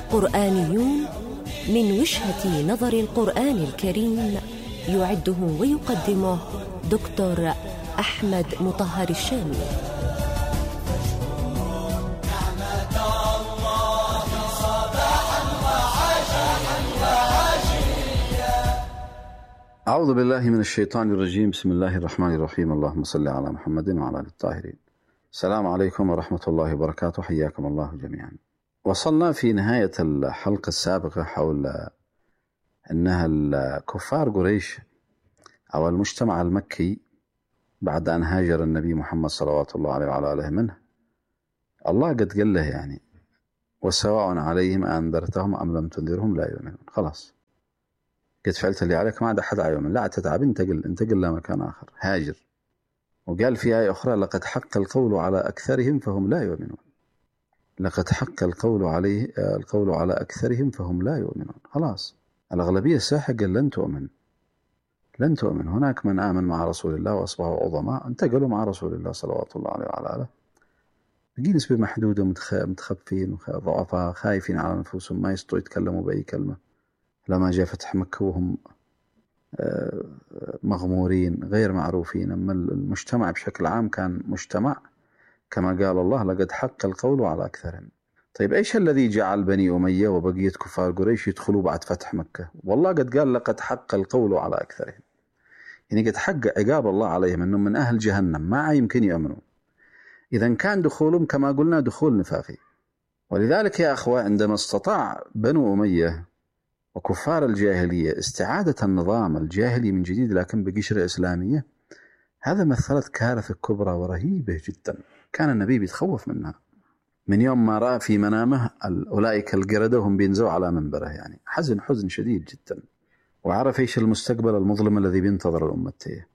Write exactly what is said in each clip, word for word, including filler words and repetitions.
قرآنيون من وجهة نظر القرآن الكريم، يعده ويقدمه دكتور أحمد مطهر الشامي. أعوذ بالله من الشيطان الرجيم. بسم الله الرحمن الرحيم. اللهم صل على محمد وعلى آله الطاهرين. السلام عليكم ورحمة الله وبركاته. حياكم الله جميعا. وصلنا في نهاية الحلقة السابقة حول أنها الكفار قريش أو المجتمع المكي بعد أن هاجر النبي محمد صلوات الله عليه وعلى آله منه، الله قد قال له يعني وسواء عليهم أنذرتهم أم لم تنذرهم لا يؤمنون. خلاص قد فعلت اللي عليك، ما عاد أحد يؤمن، لا تتعب، انتقل انتقل لمكان آخر، هاجر. وقال في آية أخرى لقد حق القول على أكثرهم فهم لا يؤمنون. لقد حق القول عليه القول على أكثرهم فهم لا يؤمنون. خلاص الأغلبية الساحة قال لن تؤمن لن تؤمن. هناك من آمن مع رسول الله وأصبحوا عظماء، انتقلوا مع رسول الله صلوات الله عليه وعلى آله. بقي نسبة محدودة متخفين وضعفاء خايفين على أنفسهم، ما يستطيعوا يتكلموا بأي كلمة. لما جاء فتح مكة وهم مغمورين غير معروفين. أما المجتمع بشكل عام كان مجتمع كما قال الله لقد حق القول على أكثرهم. طيب إيش الذي جعل بني أمية وبقية كفار قريش يدخلوا بعد فتح مكة؟ والله قد قال لقد حق القول على أكثرهم، يعني قد حق عقاب الله عليهم أنهم من أهل جهنم ما يمكن يؤمنون. إذا كان دخولهم كما قلنا دخول نفاقي. ولذلك يا أخوة عندما استطاع بنو أمية وكفار الجاهلية استعادة النظام الجاهلي من جديد لكن بقشرة إسلامية، هذا مثلت كارثة كبرى ورهيبة جدا كان النبي بيتخوف منها من يوم ما رأى في منامه أولئك القردة هم بينزوا على منبره. يعني حزن حزن شديد جدا، وعرف إيش المستقبل المظلم الذي بينتظر الأمة.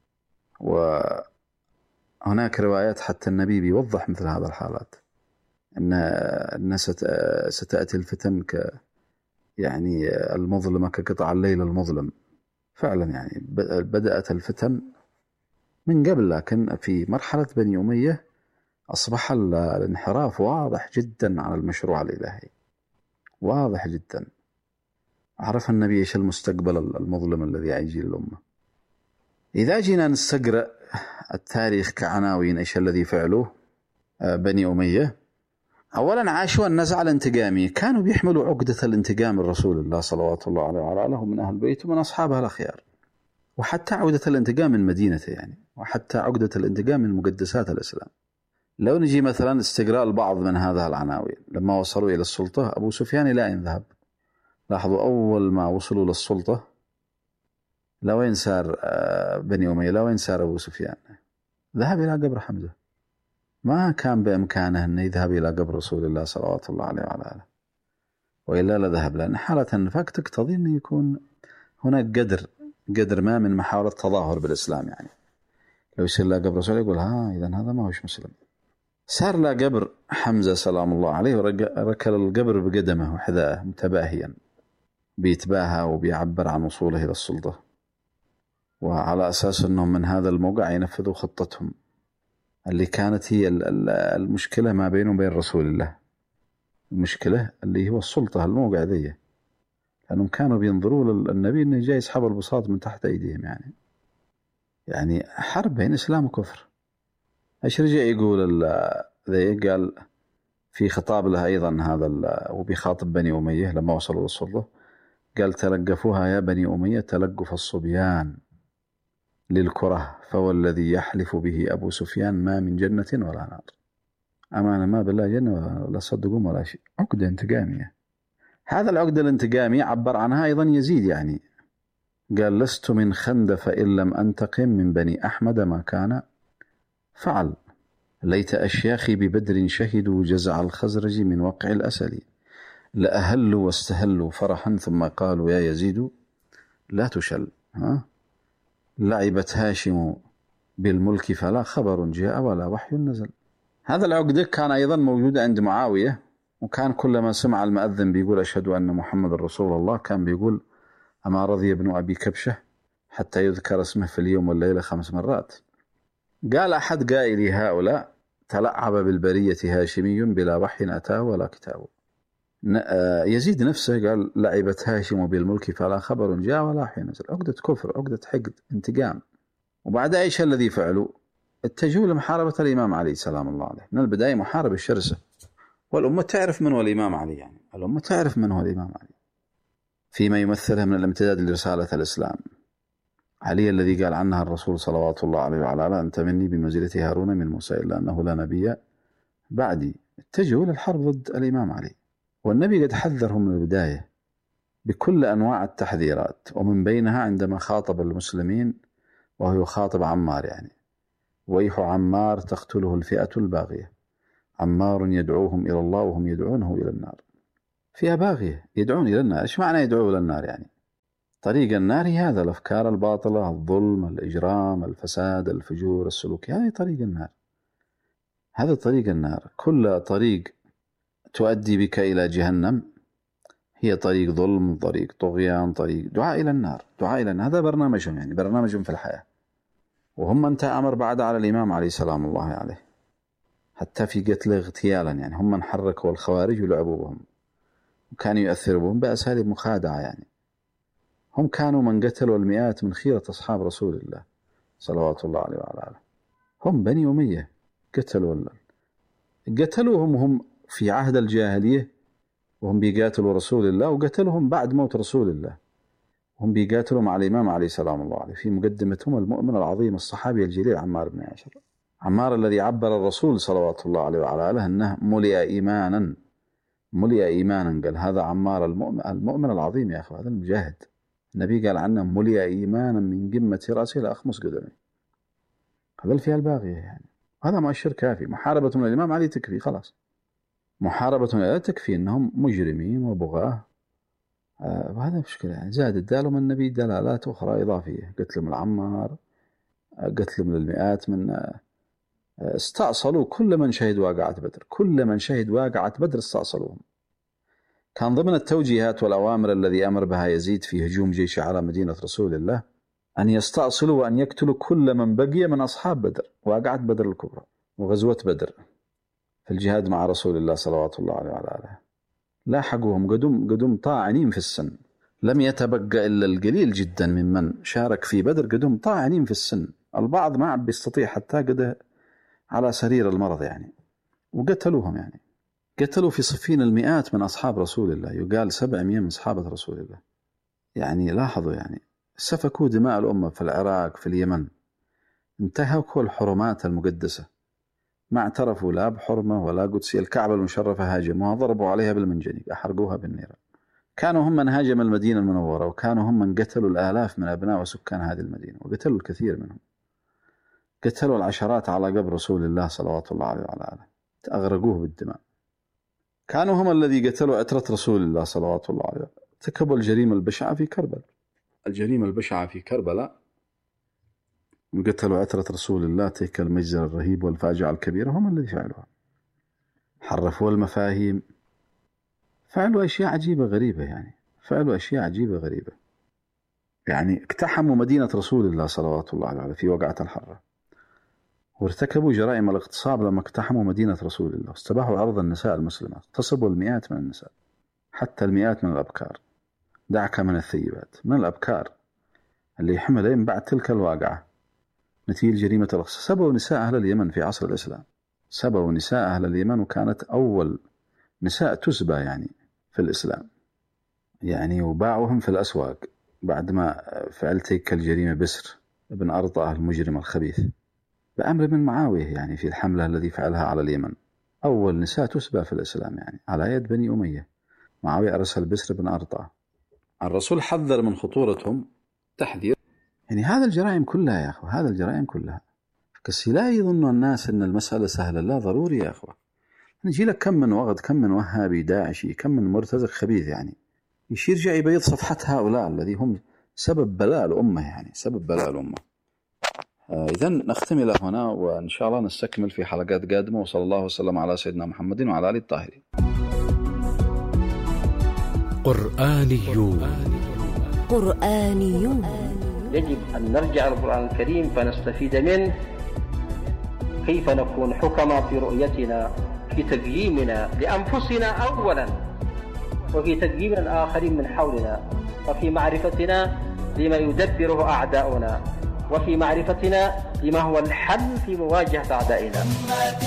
وهناك روايات حتى النبي بيوضح مثل هذا الحالات، أن الناس ستأتي الفتن ك يعني المظلمة كقطع الليل المظلم. فعلا يعني بدأت الفتن من قبل، لكن في مرحلة بني أمية أصبح الانحراف واضح جدا على المشروع الإلهي، واضح جدا. عرف النبي إيش المستقبل المظلم الذي يجي للأمة. إذا جينا نستقرأ التاريخ كعناوين إيش الذي فعلوه بني أمية، أولا عاشوا النزعة الانتقامية، كانوا بيحملوا عقدة الانتقام من رسول الله صلوات الله عليه وعلى آله من أهل بيته ومن أصحابه الأخيار، وحتى عقدة الانتقام من مدينته يعني، وحتى عقدة الانتقام من مقدسات الإسلام. لو نجي مثلا استقراء البعض من هذه العناوين، لما وصلوا إلى السلطة أبو سفيان إلى أين ذهب؟ لاحظوا أول ما وصلوا للسلطة لوين سار بني أمية؟ لوين سار أبو سفيان؟ ذهب إلى قبر حمزة. ما كان بإمكانه أن يذهب إلى قبر رسول الله صلوات الله عليه وعلى آله، وإلا لذهب، لأن حالة النفاق تقتضي أن يكون هناك قدر قدر ما من محاولة تظاهر بالإسلام. يعني لو يصير له قبر رسول يقول ها إذن هذا ما هوش مسلم. سار له قبر حمزة سلام الله عليه وركل القبر بقدمه وحذاءه متباهيا، بيتباهى وبيعبر عن وصوله إلى السلطة، وعلى أساس أنهم من هذا الموقع ينفذوا خطتهم اللي كانت هي المشكلة ما بينه وبين رسول الله. المشكلة اللي هو السلطة، الموقع ذي، لأنهم كانوا بينظروا للنبي أنه جاي يسحب البساط من تحت أيديهم. يعني يعني حرب بين إسلام وكفر. إيش رجع يقول ذي؟ قال في خطاب له أيضا هذا وبيخاطب بني أمية لما وصلوا للسلطة، قال تلقفوها يا بني أمية تلقف الصبيان للكره، فوالذي يحلف به أبو سفيان ما من جنة ولا نار. أمانة ما بالله جنة ولا صدقون ولا شيء. عقدة انتقامية. هذا العقدة الانتقامية عبر عنها أيضا يزيد، يعني قال لست من خندف إن لم أنتقم من بني أحمد ما كان فعل، ليت أشياخي ببدر شهدوا جزع الخزرج من وقع الأسل، لأهلوا واستهلوا فرحا ثم قالوا يا يزيد لا تشل. ها لعبت هاشم بالملك فلا خبر جاء ولا وحي نزل. هذا العقدة كان أيضا موجود عند معاوية، وكان كلما سمع المؤذن بيقول أشهد أن محمد رسول الله كان بيقول أما رضي ابن أبي كبشة حتى يذكر اسمه في اليوم والليلة خمس مرات. قال أحد قائلي هؤلاء تلعب بالبرية هاشمي بلا وحي أتاه ولا كتاب. يزيد نفسه قال لعبت هاشم بالملك فلا خبر جاء ولا حين نزل. عقدة كفر، عقدة حقد، انتقام. وبعد ايش الذي فعلوا؟ اتجهوا لمحاربة الإمام علي سلام الله عليه. من البداية محاربة شرسة، والأمة تعرف من هو الإمام علي، يعني الأمة تعرف من هو الإمام علي فيما يمثلها من الامتداد لرسالة الإسلام. علي الذي قال عنها الرسول صلوات الله عليه وعلى آله أنت مني بمنزلة هارون من موسى إلا أنه لا نبي بعدي. اتجهوا للحرب ضد الإمام علي، والنبي قد حذرهم من البداية بكل أنواع التحذيرات، ومن بينها عندما خاطب المسلمين وهو يخاطب عمار، يعني ويح عمار تقتله الفئة الباغية، عمار يدعوهم إلى الله وهم يدعونه إلى النار. فيها باغية يدعون إلى النار. إيش معنى يدعو إلى النار؟ يعني طريق النار هي هذا الأفكار الباطلة، الظلم، الإجرام، الفساد، الفجور، السلوك، هذه طريق النار. هذا طريق النار. كل طريق تؤدي بك إلى جهنم هي طريق ظلم، طريق طغيان، طريق دعاء إلى النار، دعاء إلى النار. هذا برنامجهم، يعني برنامجهم في الحياة. وهم من تأمر بعد على الإمام عليه سلام الله عليه حتى في قتله اغتيالا، يعني هم من حركوا الخوارج ولعبوا بهم، وكانوا يؤثروا بهم بأساليب مخادعة. يعني هم كانوا من قتلوا المئات من خيرة أصحاب رسول الله صلوات الله عليه وعلى آله. هم بني أمية قتلوا الله. قتلوهم هم في عهد الجاهلية وهم بيقاتلوا رسول الله، وقتلهم بعد موت رسول الله وهم بيقاتلوا مع الإمام عليه سلام الله عليه. في مقدمتهم المؤمن العظيم الصحابي الجليل عمار بن ياسر، عمار الذي عبر الرسول صلوات الله عليه وعلى آله أنه ملئ إيمانا، ملئ إيمانا. قال هذا عمار المؤمن, المؤمن العظيم يا أخوة، هذا المجاهد. النبي قال عنه ملئ إيمانا من قمة رأسه إلى أخمص قدمه. هذا فيها الباغية، يعني هذا مؤشر كافي. محاربة من الإمام علي تكفي، خلاص. محاربة من الإمام تكفي أنهم مجرمين وبغاه، آه وهذا مشكلة. يعني زاد الدال من النبي دلالات أخرى إضافية، قتلهم العمار، قتلهم للمئات من آه استأصلوا كل من شهد واقعة بدر، كل من شهد واقعة بدر استأصلوهم. كان ضمن التوجيهات والأوامر الذي أمر بها يزيد في هجوم جيش على مدينة رسول الله أن يستأصلوا وأن يقتلوا كل من بقي من أصحاب بدر، واقعة بدر الكبرى وغزوة بدر في الجهاد مع رسول الله صلوات الله عليه وعلى آله. لاحقوهم قدم قدم طاعنين في السن، لم يتبقى إلا القليل جدا ممن شارك في بدر، قدم طاعنين في السن. البعض ما عم بيستطيع حتى قد على سرير المرض، يعني وقتلوهم. يعني قتلوا في صفين المئات من أصحاب رسول الله، يقال سبعمائة من أصحابة رسول الله. يعني لاحظوا، يعني سفكوا دماء الأمة في العراق، في اليمن، انتهكوا الحرمات المقدسة، ما اعترفوا لا بحرمة ولا قدسية. الكعبة المشرفة هاجموها، ضربوا عليها بالمنجنيق، أحرقوها بالنيران. كانوا هم من هاجم المدينة المنورة، وكانوا هم من قتلوا الآلاف من أبناء وسكان هذه المدينة، وقتلوا الكثير منهم. قتلوا العشرات على قبر رسول الله صلوات الله عليه وعلى آله، أغرقوه بالدماء. كانوا هم الذي قتلوا عترة رسول الله صلوات الله عليه، ارتكبوا الجريمة البشعة في كربلاء، الجريمة البشعة في كربلاء، وقتلوا عترة رسول الله. تلك المجزرة الرهيب والفاجعة الكبيرة هم الذي فعلوها. حرفوا المفاهيم، فعلوا أشياء عجيبة غريبة، يعني فعلوا أشياء عجيبة غريبة. يعني اقتحموا مدينة رسول الله صلوات الله عليه في وقعة الحرة، وارتكبوا جرائم الاغتصاب لما اقتحموا مدينة رسول الله، واستباحوا عرض النساء المسلمات، اغتصبوا المئات من النساء، حتى المئات من الأبكار، دعك من الثيبات، من الأبكار اللي حملين بعد تلك الواقعة نتيجة جريمة الاغتصاب. سبوا نساء أهل اليمن في عصر الإسلام، سبوا نساء أهل اليمن، وكانت أول نساء تسبى يعني في الإسلام، يعني وباعوهم في الأسواق بعدما فعل تلك الجريمة بسر ابن أرطاه المجرم الخبيث بأمر من معاوية، يعني في الحملة الذي فعلها على اليمن. أول نساء تسبى في الإسلام يعني على يد بني أمية. معاوية أرسل بسر بن أرطاه، الرسول حذر من خطورتهم تحذير. يعني هذا الجرائم كلها يا أخوة، هذا الجرائم كلها، بس لا يظن الناس أن المسألة سهلة، لا ضروري يا أخوة. نجي لك كم من وغد، كم من وهابي داعشي، كم من مرتزق خبيث، يعني يشير جاء يبيض صفحة هؤلاء الذي هم سبب بلاء الأمة، يعني سبب بلاء الأمة. آه إذن نختم هنا، وإن شاء الله نستكمل في حلقات قادمة. وصلى الله وسلم على سيدنا محمد وعلى آله الطاهرين. قرآنيون قرآنيون يجب أن نرجع القرآن الكريم فنستفيد منه، كيف نكون حكما في رؤيتنا، في تقييمنا لأنفسنا أولا، وفي تقييم الآخرين من حولنا، وفي معرفتنا لما يدبره أعداؤنا، وفي معرفتنا لما هو الحل في مواجهة أعدائنا.